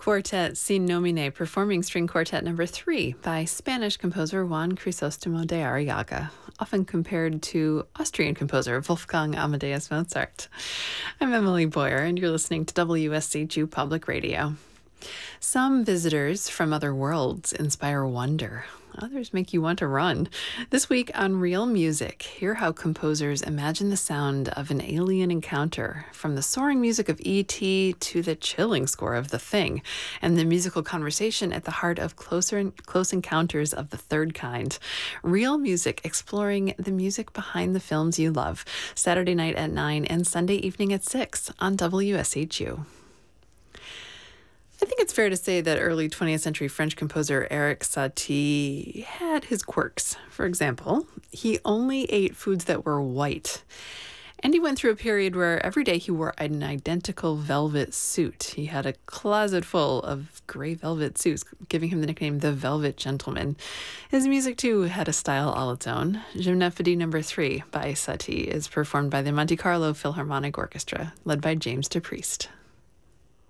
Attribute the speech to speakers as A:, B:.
A: Quartet Sin Nomine, performing string quartet number 3 by Spanish composer Juan Crisostomo de Arriaga, often compared to Austrian composer Wolfgang Amadeus Mozart. I'm Emily Boyer, and you're listening to WSHU Public Radio. Some visitors from other worlds inspire wonder. Others make you want to run. This week on Real Music, hear how composers imagine the sound of an alien encounter, from the soaring music of E.T. to the chilling score of The Thing, and the musical conversation at the heart of close encounters of the third kind. Real Music, exploring the music behind the films you love. Saturday night at 9 and Sunday evening at 6 on WSHU. I think it's fair to say that early 20th century French composer Erik Satie had his quirks. For example, he only ate foods that were white. And he went through a period where every day he wore an identical velvet suit. He had a closet full of gray velvet suits, giving him the nickname the Velvet Gentleman. His music, too, had a style all its own. Gymnopédie No. 3 by Satie is performed by the Monte Carlo Philharmonic Orchestra, led by James DePriest.